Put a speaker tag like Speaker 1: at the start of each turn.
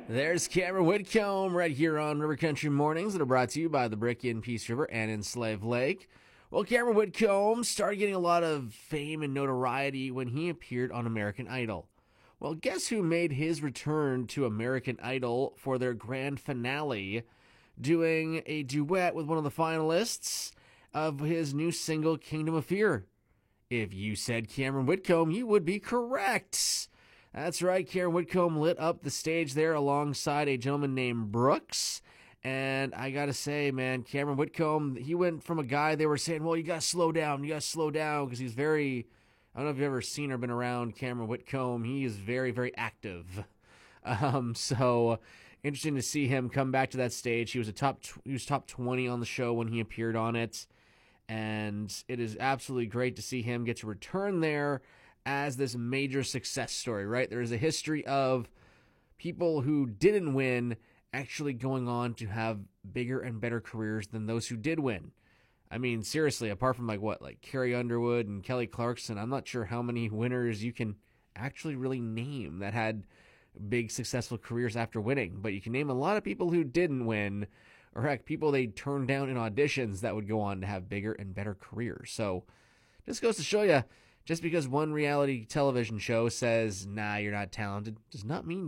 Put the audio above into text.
Speaker 1: There's Cameron Whitcomb right here on River Country Mornings that are brought to you by the Brick in Peace River and in Slave Lake. Well, Cameron Whitcomb started getting a lot of fame and notoriety when he appeared on American Idol. Well, guess who made his return to American Idol for their grand finale, doing a duet with one of the finalists of his new single, Kingdom of Fear? If you said Cameron Whitcomb, you would be correct. That's right, Cameron Whitcomb lit up the stage there alongside a gentleman named Brooks. And I gotta say, man, Cameron Whitcomb, he went from a guy they were saying, well, you gotta slow down, because he's very, I don't know if you've ever seen or been around Cameron Whitcomb. He is very, very active. So interesting to see him come back to that stage. He was top 20 on the show when he appeared on it. And it is absolutely great to see him get to return there as this major success story, right? There is a history of people who didn't win actually going on to have bigger and better careers than those who did win. I mean, seriously, apart from like Carrie Underwood and Kelly Clarkson, I'm not sure how many winners you can actually really name that had big successful careers after winning. But you can name a lot of people who didn't win, or heck, people they turned down in auditions that would go on to have bigger and better careers. So just goes to show you, just because one reality television show says, nah, you're not talented, does not mean